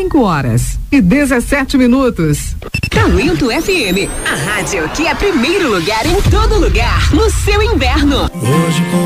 5h17. Talento FM, a rádio que é primeiro lugar em todo lugar, no seu inverno. Hoje